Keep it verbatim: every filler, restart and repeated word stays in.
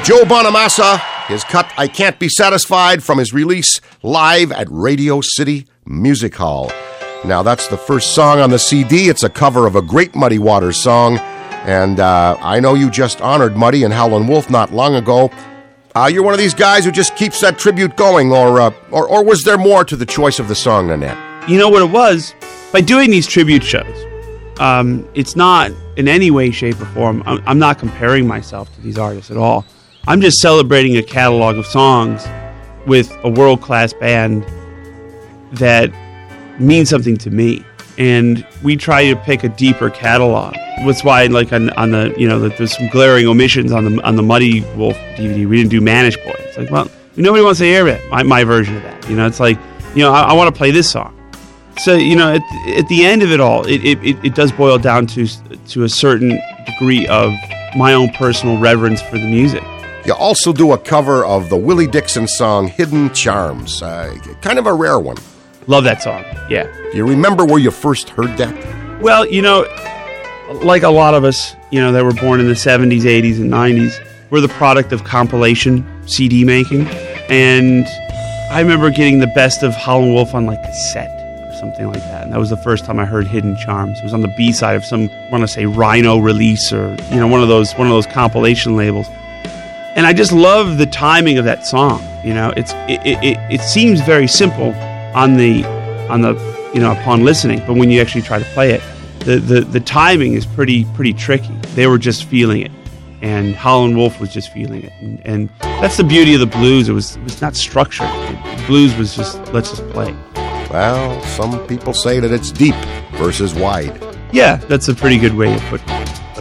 Joe Bonamassa, his cut I Can't Be Satisfied from his release live at Radio City Music Hall. Now, that's the first song on the C D. It's a cover of a great Muddy Waters song. And uh, I know you just honored Muddy and Howlin' Wolf not long ago. Uh, you're one of these guys who just keeps that tribute going, or, uh, or or was there more to the choice of the song, Nanette? You know what it was? By doing these tribute shows, um, it's not in any way, shape, or form. I'm, I'm not comparing myself to these artists at all. I'm just celebrating a catalog of songs with a world-class band that means something to me. And we try to pick a deeper catalog. That's why, like on, on the, you know, there's some glaring omissions on the on the Muddy Wolf D V D. We didn't do Manish Boy. It's like, well, nobody wants to hear it. My my version of that. You know, it's like, you know, I, I want to play this song. So, you know, at, at the end of it all, it, it, it does boil down to to a certain degree of my own personal reverence for the music. You also do a cover of the Willie Dixon song "Hidden Charms," uh, kind of a rare one. Love that song. Yeah. Do you remember where you first heard that? Well, you know, like a lot of us, you know, that were born in the seventies, eighties, and nineties, we're the product of compilation C D making. And I remember getting the best of Howlin' Wolf on like cassette or something like that. And that was the first time I heard Hidden Charms. It was on the B side of some, I want to say, Rhino release, or, you know, one of those one of those compilation labels. And I just love the timing of that song. You know, it's it it, it seems very simple on the on the you know upon listening, but when you actually try to play it, the the, the timing is pretty pretty tricky. They were just feeling it, and Howlin' Wolf was just feeling it, and, and that's the beauty of the blues. It was it was not structured. The blues was just, let's just play. Well, some people say that it's deep versus wide. Yeah, that's a pretty good way to put it.